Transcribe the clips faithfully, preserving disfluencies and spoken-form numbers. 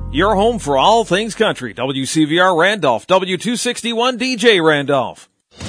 Your home for all things country. W C V R Randolph, W two sixty-one D J Randolph.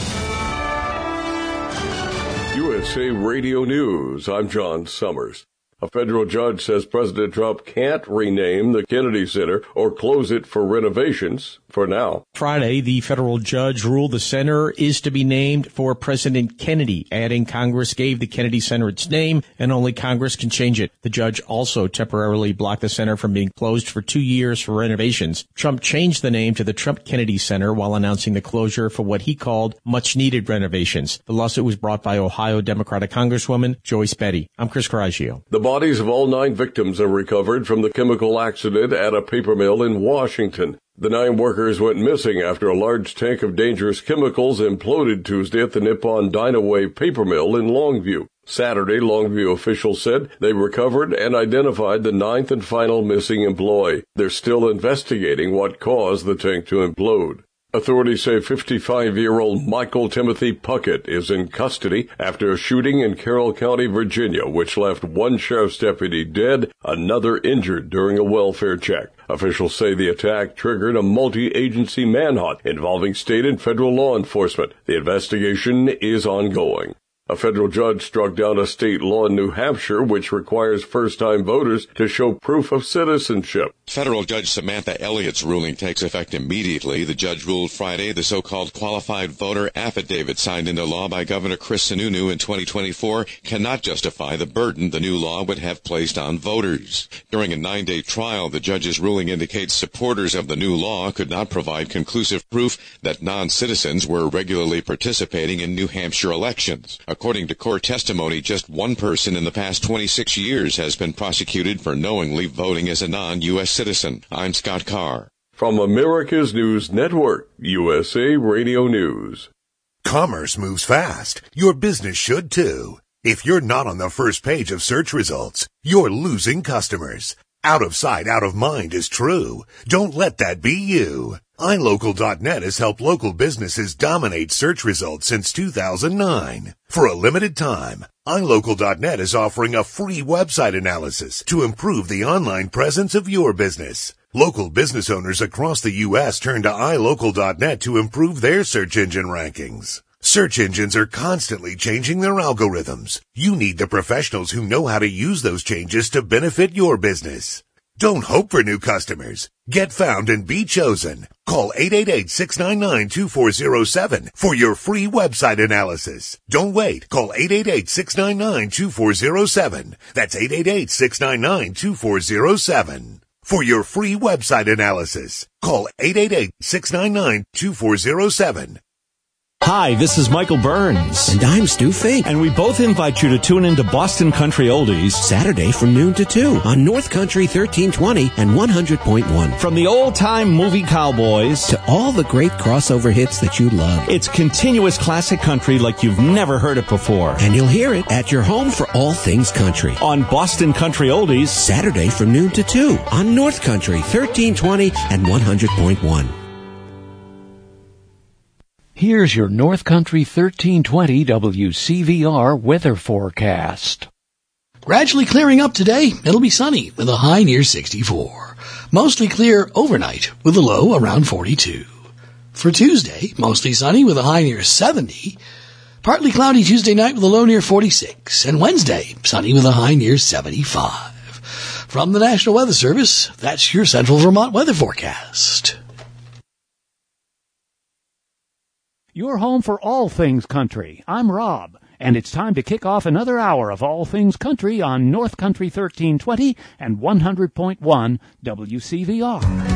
U S A Radio News, I'm John Summers. A federal judge says President Trump can't rename the Kennedy Center or close it for renovations for now. Friday, the federal judge ruled the center is to be named for President Kennedy, adding Congress gave the Kennedy Center its name and only Congress can change it. The judge also temporarily blocked the center from being closed for two years for renovations. Trump changed the name to the Trump Kennedy Center while announcing the closure for what he called much-needed renovations. The lawsuit was brought by Ohio Democratic Congresswoman Joyce Betty. I'm Chris Coraggio. The bodies of all nine victims are recovered from the chemical accident at a paper mill in Washington. The nine workers went missing after a large tank of dangerous chemicals imploded Tuesday at the Nippon Dynawave paper mill in Longview. Saturday, Longview officials said they recovered and identified the ninth and final missing employee. They're still investigating what caused the tank to implode. Authorities say fifty-five-year-old Michael Timothy Puckett is in custody after a shooting in Carroll County, Virginia, which left one sheriff's deputy dead, another injured during a welfare check. Officials say the attack triggered a multi-agency manhunt involving state and federal law enforcement. The investigation is ongoing. A federal judge struck down a state law in New Hampshire which requires first-time voters to show proof of citizenship. Federal Judge Samantha Elliott's ruling takes effect immediately. The judge ruled Friday the so-called qualified voter affidavit signed into law by Governor Chris Sununu in twenty twenty-four cannot justify the burden the new law would have placed on voters. During a nine-day trial, the judge's ruling indicates supporters of the new law could not provide conclusive proof that non-citizens were regularly participating in New Hampshire elections. According to court testimony, just one person in the past twenty-six years has been prosecuted for knowingly voting as a non-U S citizen. I'm Scott Carr. From America's News Network, U S A Radio News. Commerce moves fast. Your business should too. If you're not on the first page of search results, you're losing customers. Out of sight, out of mind is true. Don't let that be you. i local dot net has helped local businesses dominate search results since two thousand nine. For a limited time, i local dot net is offering a free website analysis to improve the online presence of your business. Local business owners across the U S turn to i local dot net to improve their search engine rankings. Search engines are constantly changing their algorithms. You need the professionals who know how to use those changes to benefit your business. Don't hope for new customers. Get found and be chosen. Call eight eight eight, six nine nine, two four zero seven for your free website analysis. Don't wait. Call eight eight eight, six nine nine, two four zero seven. That's eight eight eight, six nine nine, two four zero seven. For your free website analysis, call eight eight eight, six nine nine, two four zero seven. Hi, this is Michael Burns. And I'm Stu Fink. And we both invite you to tune into Boston Country Oldies Saturday from noon to two on North Country thirteen twenty and one hundred point one. From the old-time movie cowboys to all the great crossover hits that you love. It's continuous classic country like you've never heard it before. And you'll hear it at your home for all things country. On Boston Country Oldies Saturday from noon to two on North Country thirteen twenty and one hundred point one. Here's your North Country thirteen twenty W C V R weather forecast. Gradually clearing up today. It'll be sunny with a high near sixty-four. Mostly clear overnight with a low around forty-two. For Tuesday, mostly sunny with a high near seventy. Partly cloudy Tuesday night with a low near forty-six. And Wednesday, sunny with a high near seventy-five. From the National Weather Service, that's your Central Vermont weather forecast. Your home for all things country. I'm Rob, and it's time to kick off another hour of all things country on North Country thirteen twenty and one hundred point one W C V R.